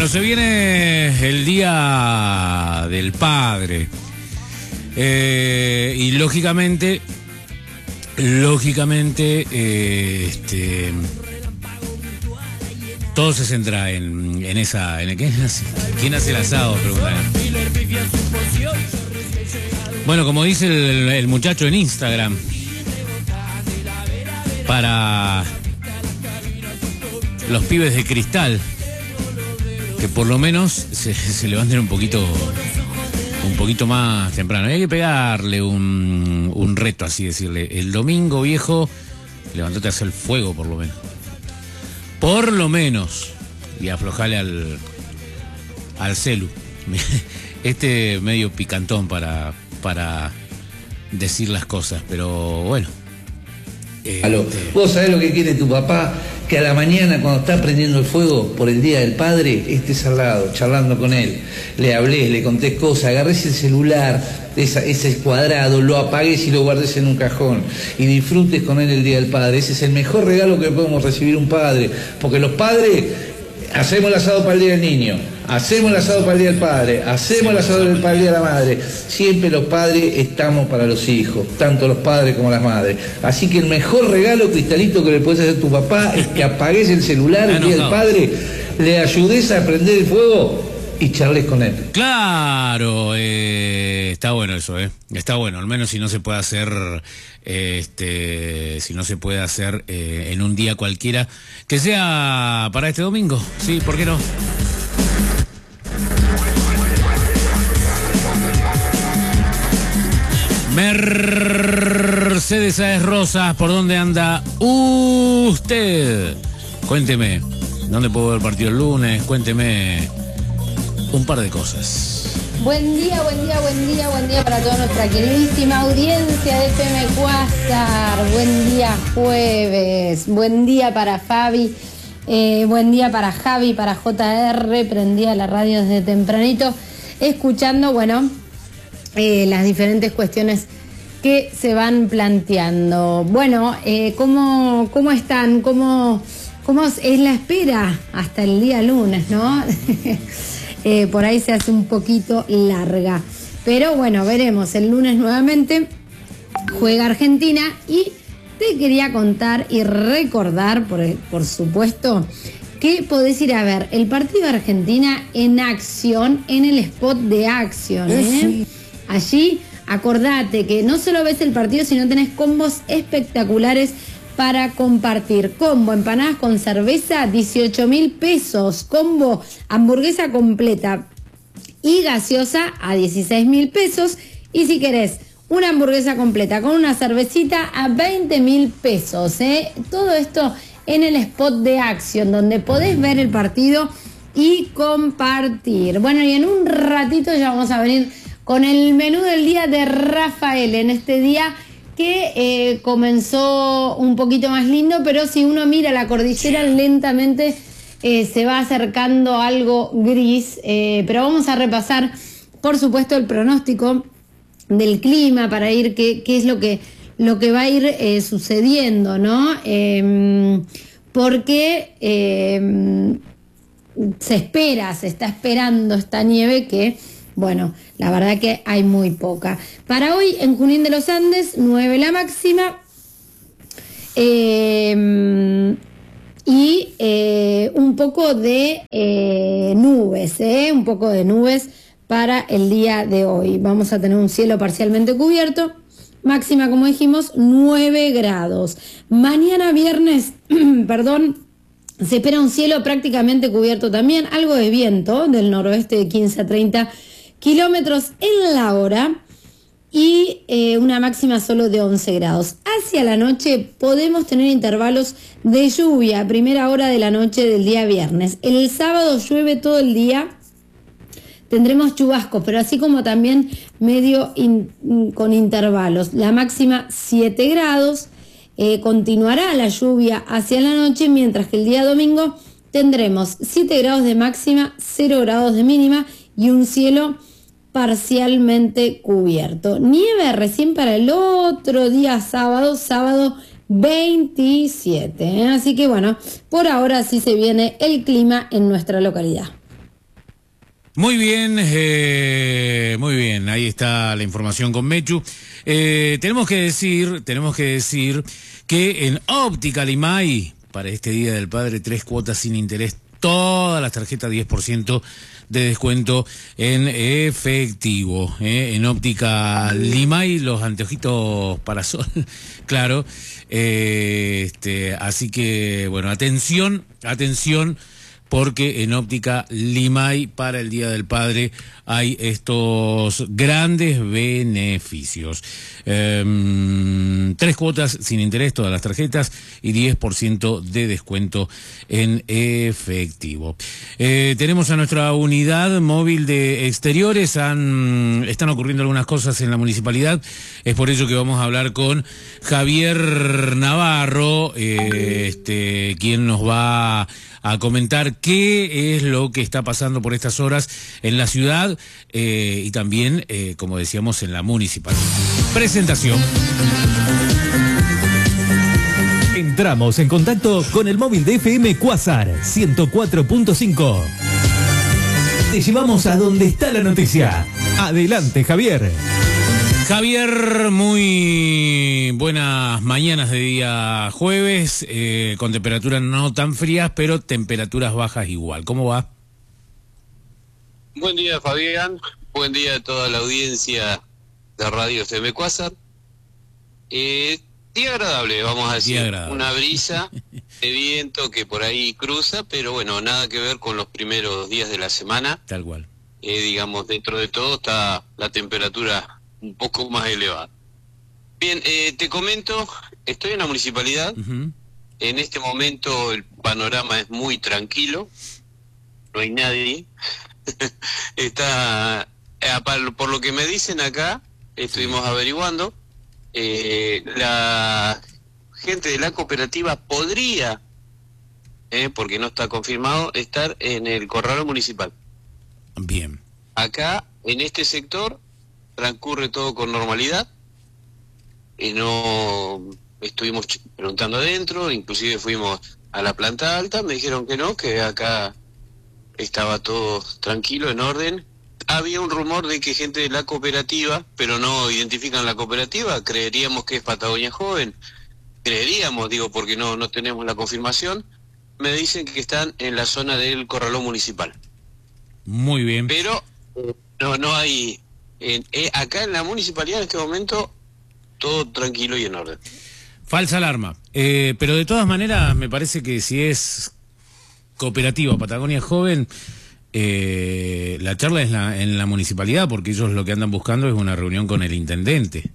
Bueno, se viene el Día del Padre. Y lógicamente, todo se centra en quién hace el asado, preguntan. Bueno, como dice el muchacho en Instagram, para los pibes de cristal, que por lo menos se levanten un poquito más temprano. Hay que pegarle un reto, así decirle. El domingo, viejo, levantate a hacer el fuego, por lo menos. Por lo menos. Y aflojale al celu. Medio picantón para decir las cosas, pero bueno. ¿Vos sabés lo que quiere tu papá? Que a la mañana, cuando está prendiendo el fuego por el Día del Padre, estés al lado, charlando con él. Le hablés, le contés cosas, agarrés el celular, ese cuadrado, lo apagues y lo guardes en un cajón. Y disfrutes con él el Día del Padre. Ese es el mejor regalo que podemos recibir un padre. Porque los padres hacemos el asado para el Día del Niño, hacemos el asado para el Día del Padre, hacemos el asado para el Día de la Madre. Siempre los padres estamos para los hijos, tanto los padres como las madres. Así que el mejor regalo, Cristalito, que le puedes hacer a tu papá es que apagues el celular el Día del Padre, le ayudes a prender el fuego y charles con él. Claro, está bueno eso, está bueno, al menos si no se puede hacer, en un día cualquiera, que sea para este domingo, sí, ¿por qué no? Mercedes Sáez Rosas, ¿por dónde anda usted? Cuénteme, ¿dónde puedo ver el partido el lunes? Cuénteme un par de cosas. Buen día para toda nuestra queridísima audiencia de FM Cuásar. Buen día jueves. Buen día para Fabi. Buen día para Javi, para JR. Prendía la radio desde tempranito, escuchando, las diferentes cuestiones que se van planteando. Bueno, ¿cómo están? ¿Cómo es la espera hasta el día lunes, no? Por ahí se hace un poquito larga. Pero bueno, veremos. El lunes nuevamente juega Argentina y te quería contar y recordar, por supuesto, que podés ir a ver el partido de Argentina en acción, en el spot de Action. Sí. Allí, acordate que no solo ves el partido, sino tenés combos espectaculares para compartir. Combo empanadas con cerveza, 18.000 pesos. Combo hamburguesa completa y gaseosa a 16.000 pesos. Y si querés una hamburguesa completa con una cervecita a 20.000 pesos. Todo esto en el spot de Action, donde podés ver el partido y compartir. Bueno, y en un ratito ya vamos a venir con el menú del día de Rafael, en este día que comenzó un poquito más lindo, pero si uno mira la cordillera lentamente se va acercando algo gris, pero vamos a repasar, por supuesto, el pronóstico del clima para ir qué es lo que va a ir sucediendo, ¿no? Porque se está esperando esta nieve que, bueno, la verdad que hay muy poca. Para hoy en Junín de los Andes, 9 la máxima. Y un poco de nubes, un poco de nubes para el día de hoy. Vamos a tener un cielo parcialmente cubierto. Máxima, como dijimos, 9 grados. Mañana viernes, se espera un cielo prácticamente cubierto también. Algo de viento del noroeste de 15 a 30 kilómetros en la hora. Y una máxima solo de 11 grados. Hacia la noche podemos tener intervalos de lluvia a primera hora de la noche del día viernes. El sábado llueve todo el día. Tendremos chubascos, pero así como también medio con intervalos. La máxima 7 grados. Continuará la lluvia hacia la noche, mientras que el día domingo tendremos 7 grados de máxima, 0 grados de mínima y un cielo parcialmente cubierto. Nieve recién para el otro día sábado 27. Así que bueno, por ahora sí se viene el clima en nuestra localidad. Muy bien, ahí está la información con Mechu. Tenemos que decir que en Óptica Limay, para este Día del Padre, 3 cuotas sin interés, todas las tarjetas 10% de descuento en efectivo. En Óptica Limay, los anteojitos para sol, claro. Así que, bueno, atención, porque en Óptica Limay para el Día del Padre hay estos grandes beneficios. 3 cuotas sin interés, todas las tarjetas, y 10% de descuento en efectivo. Tenemos a nuestra unidad móvil de exteriores. Están ocurriendo algunas cosas en la municipalidad. Es por ello que vamos a hablar con Javier Navarro, quien nos va a comentar qué es lo que está pasando por estas horas en la ciudad y también, como decíamos, en la municipal. Presentación. Entramos en contacto con el móvil de FM Quasar 104.5. Te llevamos a donde está la noticia. Adelante, Javier. Javier, muy buenas mañanas de día jueves, con temperaturas no tan frías, pero temperaturas bajas igual. ¿Cómo va? Buen día, Fabián. Buen día a toda la audiencia de Radio FM Quasar. Día agradable, vamos a decir. Una brisa de viento que por ahí cruza, pero bueno, nada que ver con los primeros días de la semana. Tal cual. Digamos, dentro de todo está la temperatura un poco más elevada. Bien, te comento, estoy en la municipalidad. En este momento el panorama es muy tranquilo, no hay nadie. Está, por lo que me dicen acá, estuvimos averiguando, la gente de la cooperativa podría, porque no está confirmado, estar en el corralón municipal. Bien. Acá, en este sector, transcurre todo con normalidad. No estuvimos preguntando adentro, inclusive fuimos a la planta alta, me dijeron que no, que acá estaba todo tranquilo, en orden. Había un rumor de que gente de la cooperativa, pero no identifican la cooperativa, creeríamos que es Patagonia Joven, creeríamos, digo, porque no tenemos la confirmación. Me dicen que están en la zona del corralón municipal. Muy bien. Pero no hay... acá en la municipalidad en este momento todo tranquilo y en orden. Falsa alarma, pero de todas maneras me parece que si es cooperativa Patagonia Joven, la charla es en la municipalidad, porque ellos lo que andan buscando es una reunión con el intendente.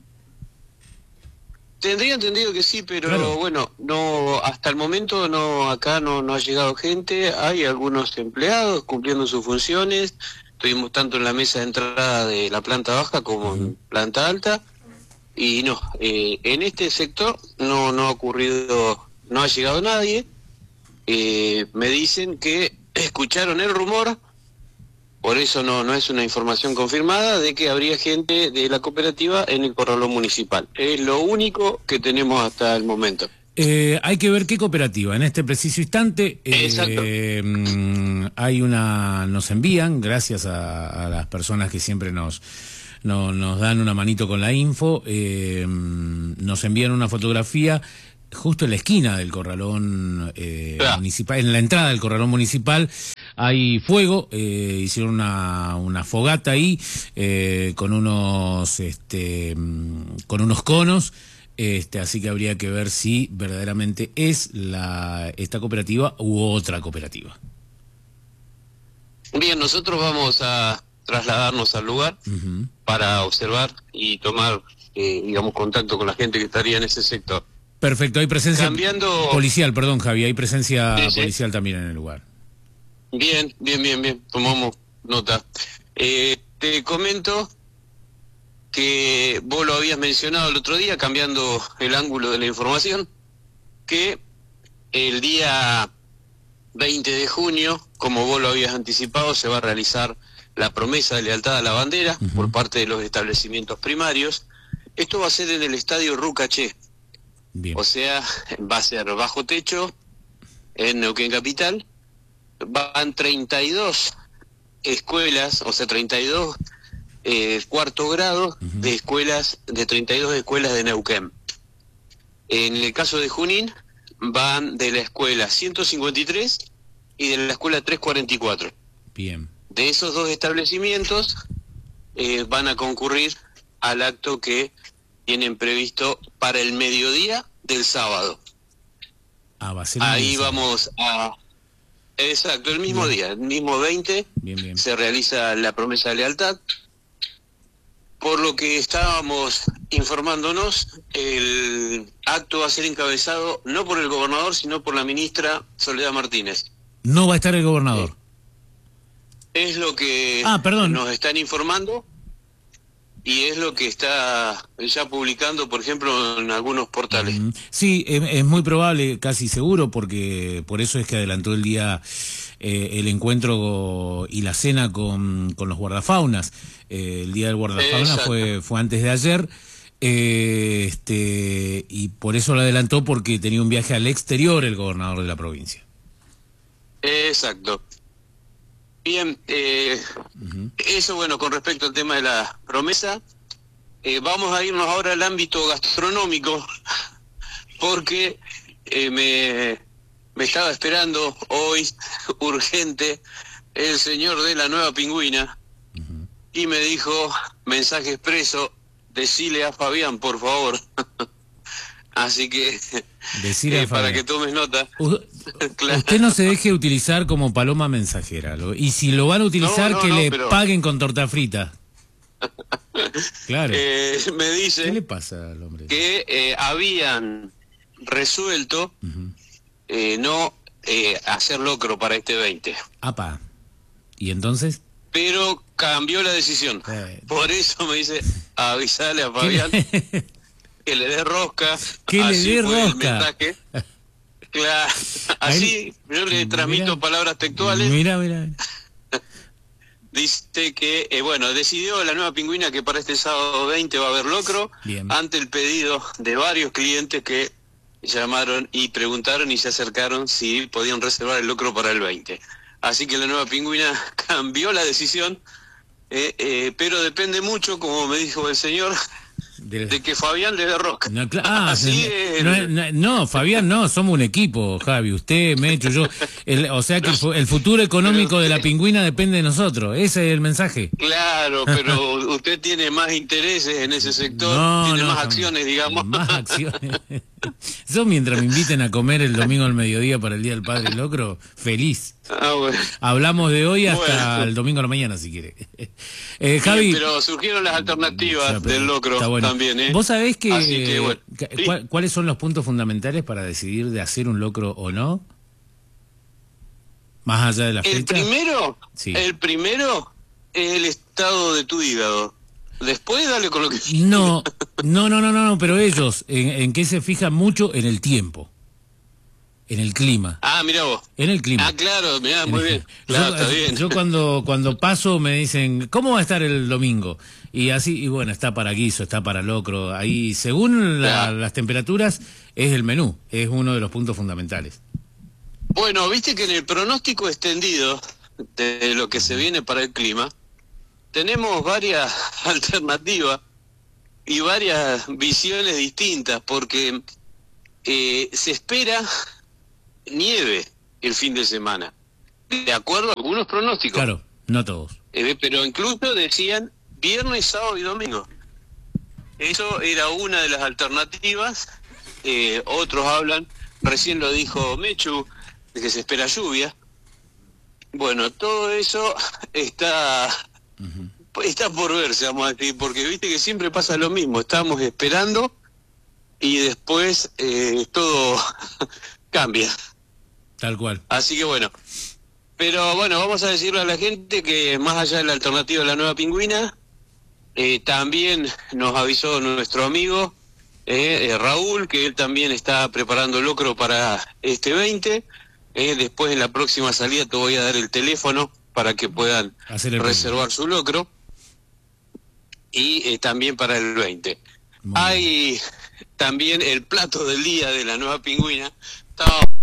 Tendría entendido que sí, pero claro. Bueno, no, hasta el momento acá no ha llegado gente. Hay algunos empleados cumpliendo sus funciones. Estuvimos tanto en la mesa de entrada de la planta baja como en planta alta, y no, en este sector no ha ocurrido, no ha llegado nadie. Me dicen que escucharon el rumor, por eso no es una información confirmada, de que habría gente de la cooperativa en el corralón municipal. Es lo único que tenemos hasta el momento. Hay que ver qué cooperativa. En este preciso instante hay nos envían, gracias a las personas que siempre nos dan una manito con la info, nos envían una fotografía justo en la esquina del corralón municipal, en la entrada del corralón municipal. Hay fuego, hicieron una fogata ahí con unos conos. Así que habría que ver si verdaderamente es esta cooperativa u otra cooperativa. Bien, nosotros vamos a trasladarnos al lugar para observar y tomar, contacto con la gente que estaría en ese sector. Perfecto, hay presencia policial, perdón, Javi, hay presencia policial también en el lugar. Bien, tomamos nota. Te comento que vos lo habías mencionado el otro día, cambiando el ángulo de la información, que el día 20 de junio, como vos lo habías anticipado, se va a realizar la promesa de lealtad a la bandera por parte de los establecimientos primarios. Esto va a ser en el estadio Rucaché. Bien. O sea, va a ser bajo techo en Neuquén Capital. Van 32 escuelas, o sea, 32 cuarto grado de escuelas, de 32 escuelas de Neuquén. En el caso de Junín, van de la escuela 153 y de la escuela 344. Bien. De esos dos establecimientos van a concurrir al acto que tienen previsto para el mediodía del sábado. Va a ser ahí vamos a... Exacto, el mismo día, el mismo 20, se realiza la promesa de lealtad. Por lo que estábamos informándonos, el acto va a ser encabezado no por el gobernador, sino por la ministra Soledad Martínez. No va a estar el gobernador. Es lo que nos están informando y es lo que está ya publicando, por ejemplo, en algunos portales. Sí, es muy probable, casi seguro, porque por eso es que adelantó el día el encuentro y la cena con los guardafaunas. El día del guardafauna fue antes de ayer, y por eso lo adelantó, porque tenía un viaje al exterior el gobernador de la provincia. Exacto. Bien, eso bueno, con respecto al tema de la promesa. Vamos a irnos ahora al ámbito gastronómico, porque me estaba esperando hoy, urgente, el señor de la Nueva Pingüina, y me dijo, mensaje expreso, decile a Fabián, por favor. Así que, para que tomes nota. Claro. Usted no se deje utilizar como paloma mensajera, y si lo van a utilizar, pero paguen con torta frita. Claro. Me dice, ¿qué le pasa al hombre? Que habían resuelto no hacer locro para este 20. Apa. ¿Y entonces? Pero cambió la decisión. Por eso me dice, avisale a Fabián que le dé rosca. Que le dé rosca. Claro, así yo le transmito palabras textuales. Mira. Dice que, bueno, decidió la Nueva Pingüina que para este sábado 20 va a haber locro, ante el pedido de varios clientes que llamaron y preguntaron y se acercaron si podían reservar el locro para el 20. Así que la Nueva Pingüina cambió la decisión, pero depende mucho, como me dijo el señor, de que Fabián le dé rosca. No, Fabián no, somos un equipo, Javi, usted, Mecho, yo, o sea que el futuro económico de la Pingüina depende de nosotros, ese es el mensaje. Claro, pero usted tiene más intereses en ese sector, tiene más acciones, digamos. Más acciones. Yo, mientras me inviten a comer el domingo al mediodía para el Día del Padre Locro, feliz. Bueno. Hablamos de hoy hasta el domingo a la mañana, si quiere. Javi. Pero surgieron las alternativas del locro también, ¿Vos sabés cuáles son los puntos fundamentales para decidir de hacer un locro o no? Más allá de la fecha. El primero es el estado de tu hígado. Después dale con lo que... No, pero ellos, ¿en qué se fijan mucho? En el tiempo. En el clima. Mirá vos. En el clima. Claro, mirá, muy bien. Claro, está bien. Yo cuando paso me dicen, ¿cómo va a estar el domingo? Y así, y bueno, está para guiso, está para locro. Ahí, según las temperaturas, es el menú. Es uno de los puntos fundamentales. Bueno, viste que en el pronóstico extendido de lo que se viene para el clima, tenemos varias alternativas y varias visiones distintas, porque se espera nieve el fin de semana, de acuerdo a algunos pronósticos. Claro, no todos. Pero incluso decían viernes, sábado y domingo. Eso era una de las alternativas. Otros hablan, recién lo dijo Mechu, de que se espera lluvia. Bueno, todo eso está por verse, vamos a decir, porque viste que siempre pasa lo mismo, estamos esperando y después todo cambia. Tal cual. Así que bueno, pero bueno, vamos a decirle a la gente que más allá de la alternativa de la Nueva Pingüina, también nos avisó nuestro amigo Raúl, que él también está preparando locro para este 20. Después en la próxima salida te voy a dar el teléfono para que puedan reservar su locro. Y también para el 20. Hay también el plato del día de la Nueva Pingüina. Estaba